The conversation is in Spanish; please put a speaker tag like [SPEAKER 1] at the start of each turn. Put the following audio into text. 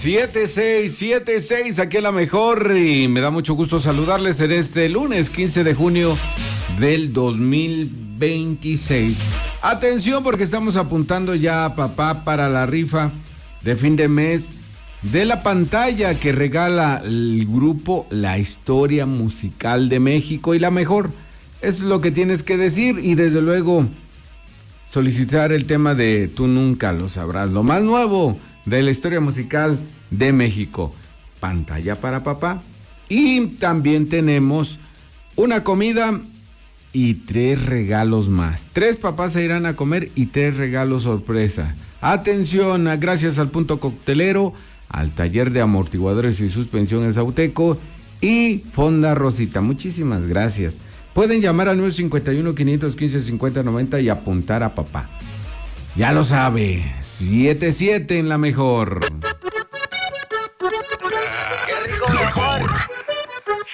[SPEAKER 1] 7676, aquí a la mejor, y me da mucho gusto saludarles en este lunes 15 de junio del 2026. Atención, porque estamos apuntando ya a papá para la rifa de fin de mes de la pantalla que regala el grupo La Historia Musical de México y la mejor. Eso es lo que tienes que decir y desde luego solicitar el tema de Tú Nunca Lo Sabrás, lo más nuevo de la historia musical de México. Pantalla para papá. Y también tenemos una comida y 3 regalos más. 3 papás se irán a comer y 3 regalos sorpresa. Atención, gracias al Punto Coctelero, al Taller de Amortiguadores y Suspensión en Sauteco y Fonda Rosita. Muchísimas gracias. Pueden llamar al 951-515-5090 y apuntar a papá. Ya lo sabe, 77 en la mejor.
[SPEAKER 2] ¡Qué rico!